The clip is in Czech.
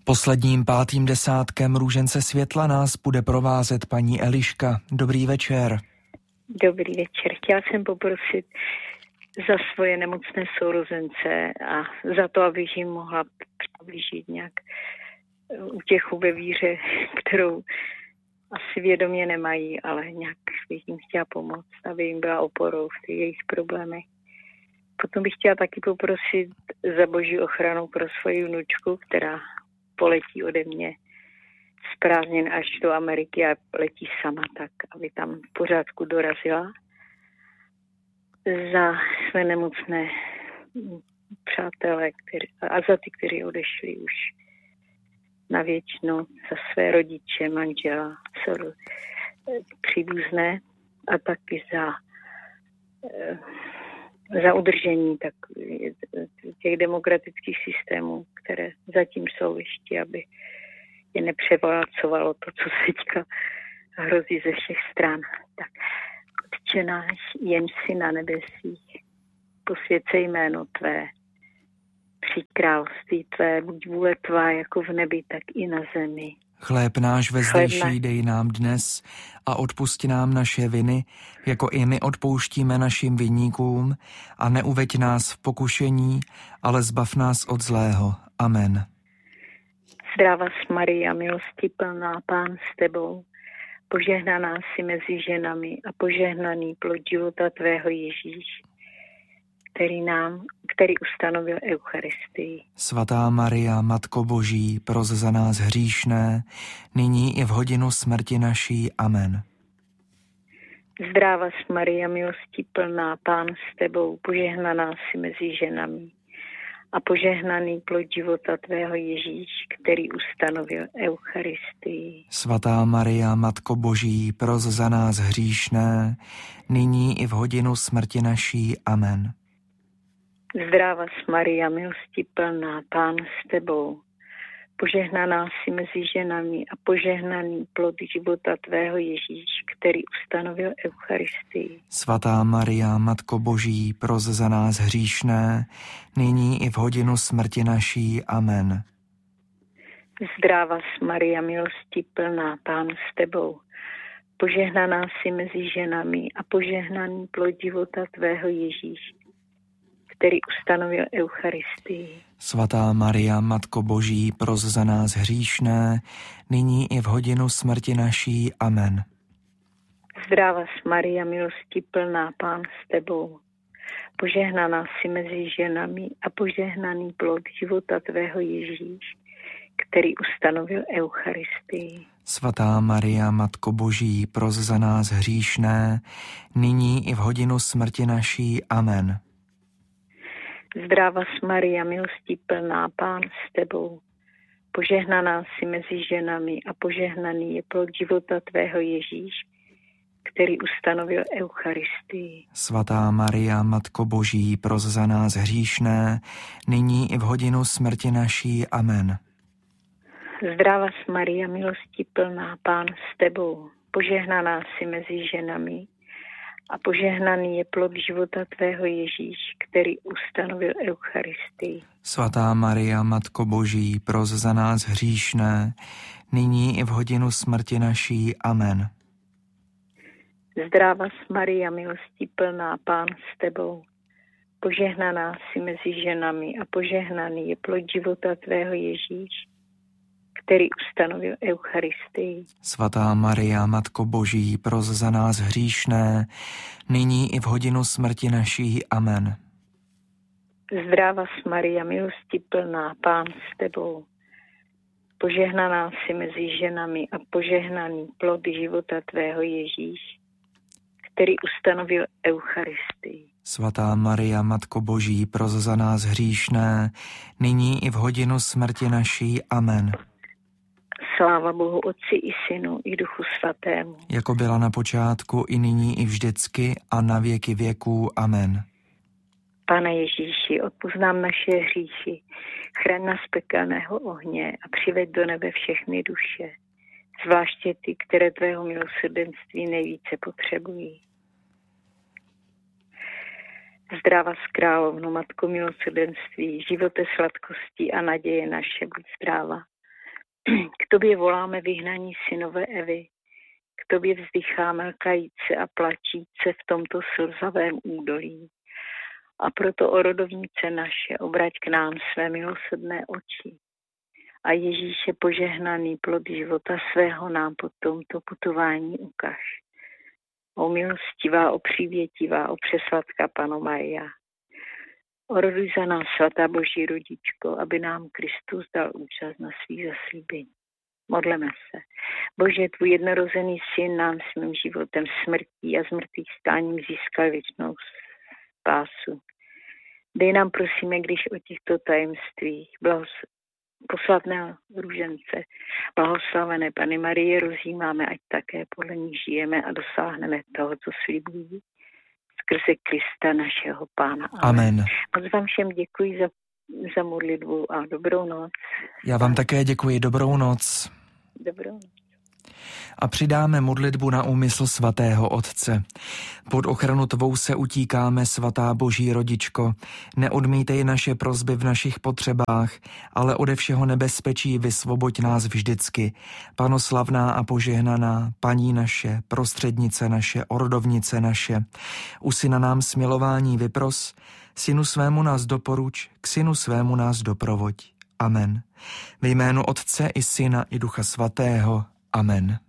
Posledním 5. desátkem Růžence světla nás bude provázet paní Eliška. Dobrý večer. Dobrý večer. Chtěla jsem poprosit za svoje nemocné sourozence a za to, abych jim mohla přiblížit nějak útěchu ve víře, kterou asi vědomě nemají, ale nějak bych jim chtěla pomoct, aby jim byla oporou v těch jejich problémech. Potom bych chtěla taky poprosit za boží ochranu pro svoji vnučku, která poletí ode mě z prázdnin až do Ameriky a letí sama tak, aby tam v pořádku dorazila. Za své nemocné přátelé a za ty, kteří odešli už na věčno, za své rodiče, manžela, příbuzné a taky za udržení těch demokratických systémů, které zatím jsou ještě, aby je nepřeválcovalo to, co se teďka hrozí ze všech stran. Tak, Otče náš, jenž jsi na nebesích, posvěcej jméno tvé, přijď království tvé, buď vůle tvá jako v nebi, tak i na zemi. Chléb náš vezdejší dej nám dnes a odpusti nám naše viny, jako i my odpouštíme našim viníkům, a neuveď nás v pokušení, ale zbav nás od zlého. Amen. Zdráva Maria, milosti plná, Pán s tebou, požehnaná jsi mezi ženami a požehnaný plod života tvého Ježíš, který ustanovil Eucharistii. Svatá Maria, Matko Boží, pros za nás hříšné, nyní i v hodinu smrti naší. Amen. Zdráva Maria, milosti plná, Pán s tebou, požehnaná jsi mezi ženami a požehnaný plod života tvého Ježíš, který ustanovil Eucharistii. Svatá Maria, Matko Boží, pros za nás hříšné, nyní i v hodinu smrti naší. Amen. Zdráva Maria, milosti plná, Pán s tebou, požehnaná jsi mezi ženami a požehnaný plod života tvého Ježíš, který ustanovil Eucharistii. Svatá Maria, Matko Boží, pros za nás hříšné, nyní i v hodinu smrti naší. Amen. Zdráva Maria, milosti plná, Pán s tebou, požehnaná jsi mezi ženami a požehnaný plod života tvého Ježíš, který ustanovil Eucharistii. Svatá Maria, Matko Boží, pros za nás hříšné, nyní i v hodinu smrti naší. Amen. Zdráva Maria, milosti plná, Pán s tebou, požehnaná jsi mezi ženami a požehnaný plod života tvého Ježíš, který ustanovil Eucharistii. Svatá Maria, Matko Boží, pros za nás hříšné, nyní i v hodinu smrti naší. Amen. Zdráva Maria, milosti plná, Pán s tebou, požehnaná jsi mezi ženami a požehnaný je plod života tvého Ježíš, který ustanovil Eucharistii. Svatá Maria, Matko Boží, pros za nás hříšné, nyní i v hodinu smrti naší. Amen. Zdráva Maria, milosti plná, Pán s tebou, požehnaná jsi mezi ženami a požehnaný je plod života tvého Ježíš, který ustanovil Eucharistii. Svatá Maria, Matko Boží, pros za nás hříšné, nyní i v hodinu smrti naší. Amen. Zdráva Maria, milosti plná, Pán s tebou, požehnaná jsi mezi ženami a požehnaný je plod života tvého Ježíš, který ustanovil Eucharistii. Svatá Maria, Matko Boží, pros za nás hříšné, nyní i v hodinu smrti naší. Amen. Zdráva Maria, milosti plná, Pán s tebou, požehnaná jsi mezi ženami a požehnaný plod života tvého Ježíš, který ustanovil Eucharistii. Svatá Maria, Matko Boží, pros za nás hříšné, nyní i v hodinu smrti naší. Amen. Sláva Bohu Otci i Synu i Duchu Svatému. Jako byla na počátku, i nyní, i vždycky, a na věky věků. Amen. Pane Ježíši, odpusť nám naše hříchy, chraň nás z pekelného ohně a přiveď do nebe všechny duše, zvláště ty, které tvého milosrdenství nejvíce potřebují. Zdráva s královnou, Matko milosrdenství, živote sladkosti a naděje naše, buď zdráva. K tobě voláme vyhnaní synové Evy. K tobě vzdycháme kajíce a plačíce v tomto slzavém údolí. A proto, o rodovnice naše, obrať k nám své milosrdné oči. A Ježíše požehnaný plod života svého nám po tomto putování ukaž. O milostivá, o přívětivá, o přesvatka Panno Maria. Oroduj za nás, svatá Boží rodičko, aby nám Kristus dal účast na svých zaslíbení. Modleme se. Bože, tvůj jednorozený syn nám svým životem, smrtí a zmrtvých stáním získal věčnou spásu. Dej nám, prosíme, když o těchto tajemstvích poslatného růžence, blahoslavené Panny Marie, rozjímáme, ať také podle nich žijeme a dosáhneme toho, co slibují, skrze Krista našeho Pána. Amen. Moc vám všem děkuji za modlitbu a dobrou noc. Já vám také děkuji, dobrou noc. Dobrou noc. A přidáme modlitbu na úmysl svatého Otce. Pod ochranu tvou se utíkáme, svatá Boží rodičko. Neodmítej naše prosby v našich potřebách, ale ode všeho nebezpečí vysvoboď nás vždycky. Panoslavná a požehnaná, paní naše, prostřednice naše, ordovnice naše, u syna nám smilování vypros, synu svému nás doporuč, k synu svému nás doprovoď. Amen. Ve jménu Otce i Syna i Ducha Svatého. Amen.